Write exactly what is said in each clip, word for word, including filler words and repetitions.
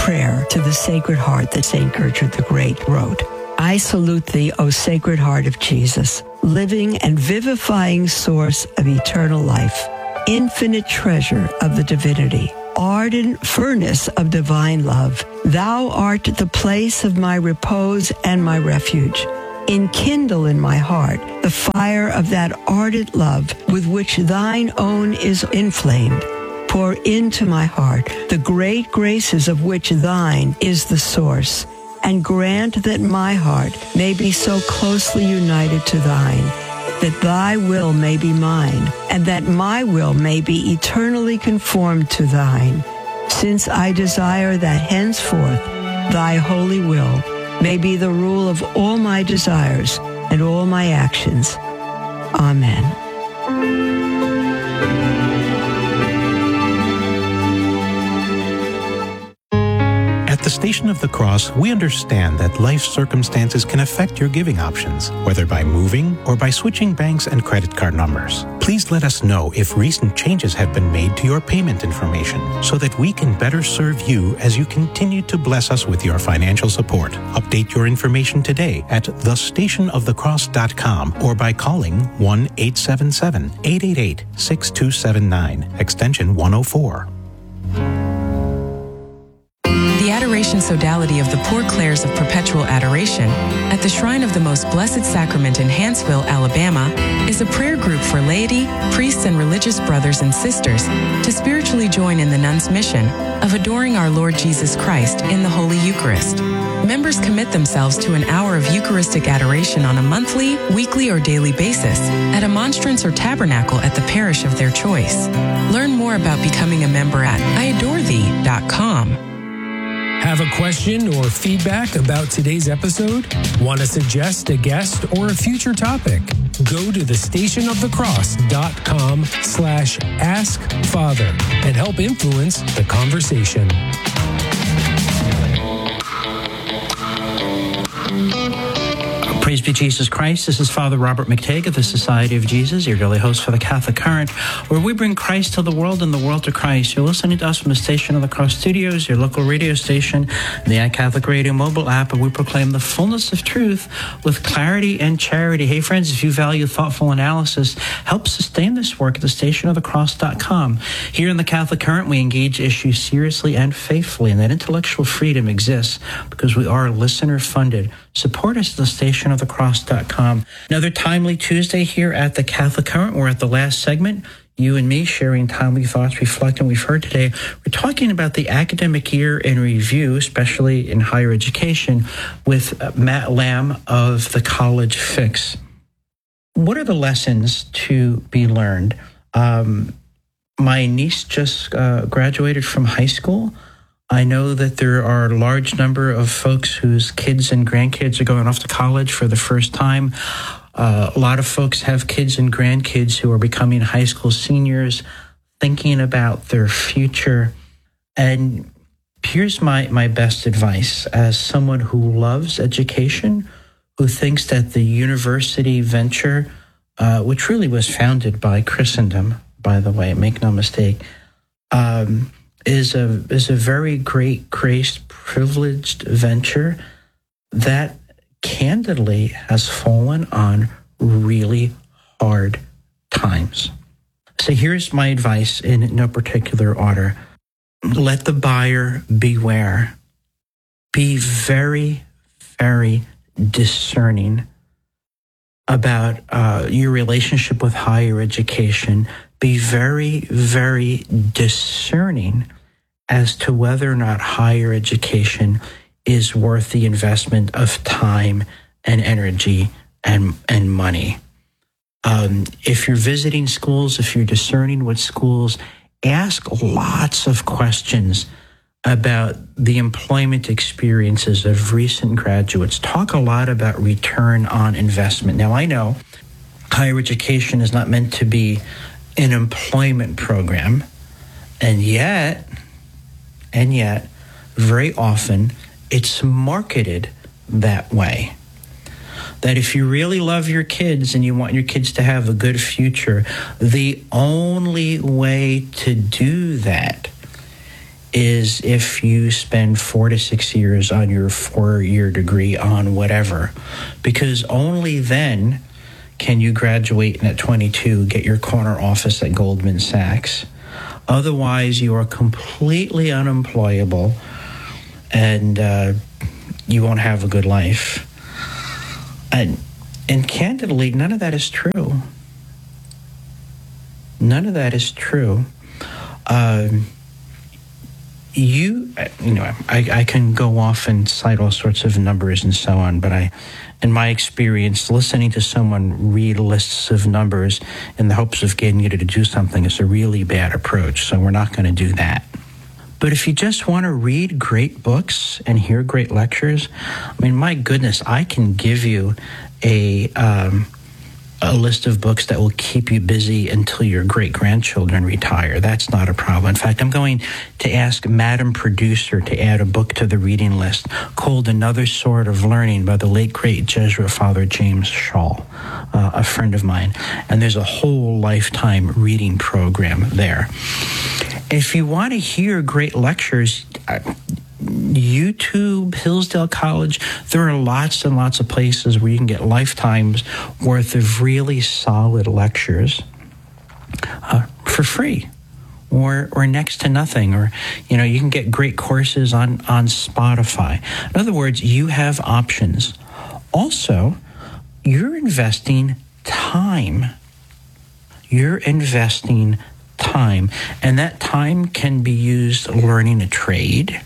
prayer to the Sacred Heart that Saint Gertrude the Great wrote. I salute thee, O Sacred Heart of Jesus, living and vivifying source of eternal life, infinite treasure of the divinity, ardent furnace of divine love. Thou art the place of my repose and my refuge. Enkindle in my heart the fire of that ardent love with which thine own is inflamed. Pour into my heart the great graces of which thine is the source, and grant that my heart may be so closely united to thine, that thy will may be mine, and that my will may be eternally conformed to thine, since I desire that henceforth thy holy will may be the rule of all my desires and all my actions. Amen. At the Station of the Cross, we understand that life circumstances can affect your giving options, whether by moving or by switching banks and credit card numbers. Please let us know if recent changes have been made to your payment information so that we can better serve you as you continue to bless us with your financial support. Update your information today at the station of the cross dot com or by calling one eight seven seven, eight eight eight, six two seven nine, extension one oh four. The Adoration Sodality of the Poor Clares of Perpetual Adoration at the Shrine of the Most Blessed Sacrament in Hanceville, Alabama, is a prayer group for laity, priests, and religious brothers and sisters to spiritually join in the nuns' mission of adoring our Lord Jesus Christ in the Holy Eucharist. Members commit themselves to an hour of Eucharistic adoration on a monthly, weekly, or daily basis at a monstrance or tabernacle at the parish of their choice. Learn more about becoming a member at I adore thee dot com. Have a question or feedback about today's episode? Want to suggest a guest or a future topic? Go to the station of the cross dot com slash ask father and help influence the conversation. Praise be Jesus Christ. This is Father Robert McTague of the Society of Jesus, your daily host for the Catholic Current, where we bring Christ to the world and the world to Christ. You're listening to us from the Station of the Cross Studios, your local radio station, the iCatholic Radio mobile app, and we proclaim the fullness of truth with clarity and charity. Hey, friends, if you value thoughtful analysis, help sustain this work at the station of the cross dot com. Here in the Catholic Current, we engage issues seriously and faithfully, and that intellectual freedom exists because we are listener-funded. Support us at the station of the cross dot com. Another timely Tuesday here at the Catholic Current. We're at the last segment, you and me sharing timely thoughts, reflecting we've heard today. We're talking about the academic year in review, especially in higher education, with Matt Lamb of the College Fix. What are the lessons to be learned? Um, my niece just uh, graduated from high school. I know that there are a large number of folks whose kids and grandkids are going off to college for the first time. Uh, a lot of folks have kids and grandkids who are becoming high school seniors, thinking about their future. And here's my, my best advice as someone who loves education, who thinks that the university venture, uh, which really was founded by Christendom, by the way, make no mistake, um, is a is a very great, graced, privileged venture that candidly has fallen on really hard times. So here's my advice in no particular order. Let the buyer beware. Be very, very discerning about uh, your relationship with higher education. Be very, very discerning as to whether or not higher education is worth the investment of time and energy and, and money. Um, if you're visiting schools, if you're discerning with schools, ask lots of questions about the employment experiences of recent graduates. Talk a lot about return on investment. Now, I know higher education is not meant to be an employment program, and yet, and yet, very often, it's marketed that way. That if you really love your kids and you want your kids to have a good future, the only way to do that is if you spend four to six years on your four-year degree on whatever, because only then can you graduate and at twenty-two get your corner office at Goldman Sachs. Otherwise, you are completely unemployable and uh, you won't have a good life. And, and candidly, none of that is true. None of that is true. Um, you, you know, I, I can go off and cite all sorts of numbers and so on, but I, in my experience, listening to someone read lists of numbers in the hopes of getting you to do something is a really bad approach, so we're not going to do that. But if you just want to read great books and hear great lectures, I mean, my goodness, I can give you a um, a list of books that will keep you busy until your great-grandchildren retire. That's not a problem. In fact, I'm going to ask Madam Producer to add a book to the reading list called Another Sort of Learning by the late, great Jesuit Father James Shaw, uh, a friend of mine. And there's a whole lifetime reading program there. If you want to hear great lectures, YouTube, Hillsdale College, there are lots and lots of places where you can get lifetimes worth of really solid lectures uh, for free or or next to nothing. Or, you know, you can get great courses on, on Spotify. In other words, you have options. Also, you're investing time. You're investing time. And that time can be used learning a trade,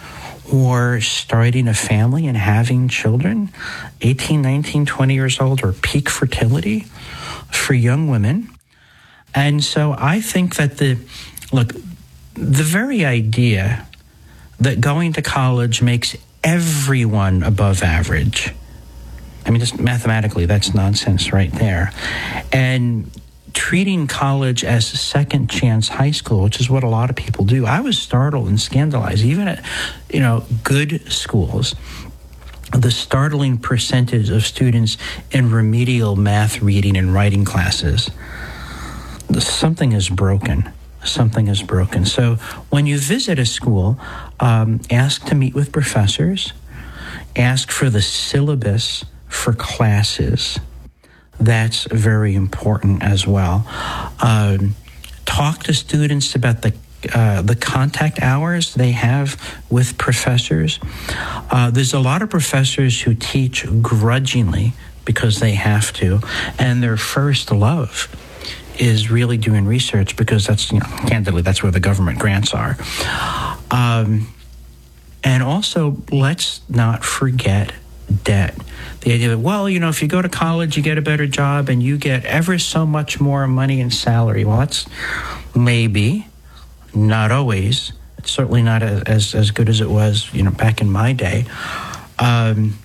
or starting a family and having children, eighteen, nineteen, twenty years old, or peak fertility for young women. And so I think that the, look, the very idea that going to college makes everyone above average, I mean, just mathematically, that's nonsense right there. And treating college as second chance high school, which is what a lot of people do. I was startled and scandalized, even at, you know, good schools, the startling percentage of students in remedial math, reading, and writing classes. Something is broken. Something is broken. So when you visit a school, um, ask to meet with professors, ask for the syllabus for classes. That's very important as well. Um, talk to students about the uh, the contact hours they have with professors. Uh, there's a lot of professors who teach grudgingly because they have to, and their first love is really doing research because that's, you know, candidly, that's where the government grants are. Um, and also, let's not forget debt. The idea that, well, you know, if you go to college, you get a better job and you get ever so much more money and salary. Well, that's maybe, not always. It's certainly not as as good as it was, you know, back in my day. Um,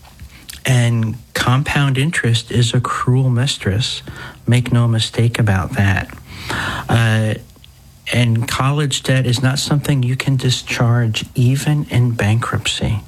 and compound interest is a cruel mistress. Make no mistake about that. Uh, and college debt is not something you can discharge even in bankruptcy.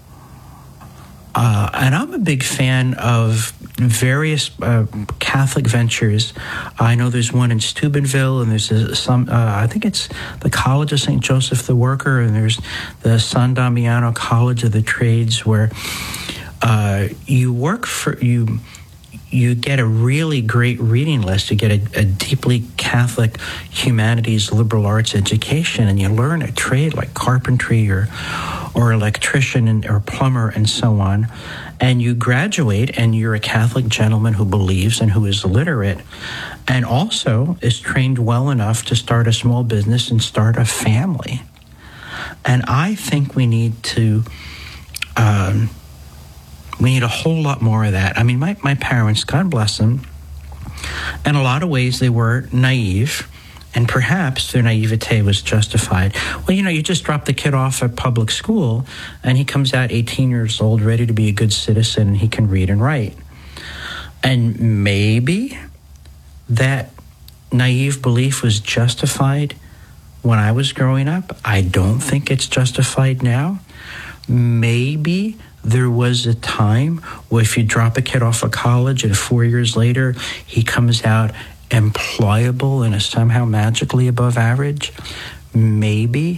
Uh, and I'm a big fan of various uh, Catholic ventures. I know there's one in Steubenville, and there's a, some, uh, I think it's the College of Saint Joseph the Worker, and there's the San Damiano College of the Trades, where uh, you work for, you you get a really great reading list. You get a, a deeply Catholic humanities, liberal arts education, and you learn a trade like carpentry or or electrician and, or plumber and so on. And you graduate and you're a Catholic gentleman who believes and who is literate and also is trained well enough to start a small business and start a family. And I think we need to... Um, We need a whole lot more of that. I mean, my, my parents, God bless them, in a lot of ways they were naive, and perhaps their naivete was justified. Well, you know, you just drop the kid off at public school, and he comes out eighteen years old, ready to be a good citizen, and he can read and write. And maybe that naive belief was justified when I was growing up. I don't think it's justified now. Maybe there was a time where if you drop a kid off of college and four years later he comes out employable and is somehow magically above average, maybe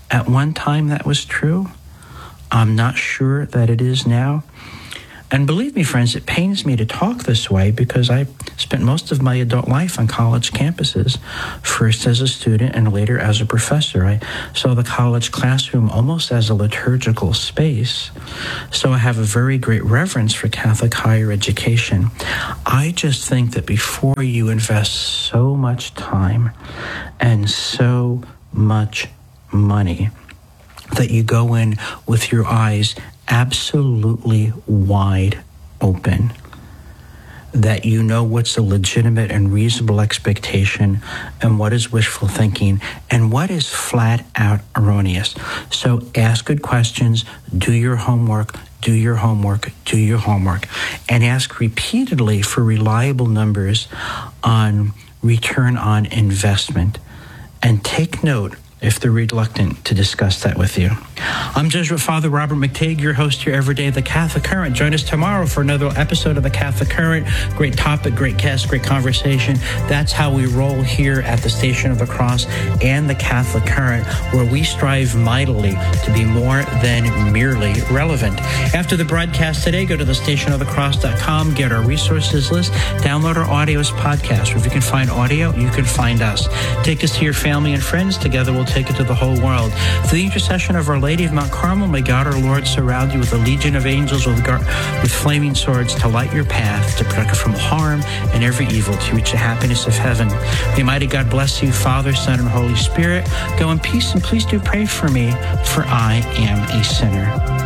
At one time that was true. I'm not sure that it is now. And believe me, friends, it pains me to talk this way because I spent most of my adult life on college campuses, first as a student and later as a professor. I saw the college classroom almost as a liturgical space, so I have a very great reverence for Catholic higher education. I just think that before you invest so much time and so much money, that you go in with your eyes absolutely wide open, that you know what's a legitimate and reasonable expectation and what is wishful thinking and what is flat out erroneous. So ask good questions, do your homework, do your homework, do your homework, and ask repeatedly for reliable numbers on return on investment. And take note if they're reluctant to discuss that with you. I'm Jesuit Father Robert McTague, your host here every day, The Catholic Current. Join us tomorrow for another episode of The Catholic Current. Great topic, great guest, great conversation. That's how we roll here at the Station of the Cross and The Catholic Current, where we strive mightily to be more than merely relevant. After the broadcast today, go to the station of the cross dot com, get our resources list, download our audio as podcast. If you can find audio, you can find us. Take us to your family and friends. Together we'll take it to the whole world. Through the intercession of Our Lady of Mount Carmel, may God our Lord surround you with a legion of angels with, gar- with flaming swords to light your path, to protect you from harm and every evil, to reach the happiness of heaven. May mighty God bless you, Father, Son, and Holy Spirit. Go in peace, and please do pray for me, for I am a sinner.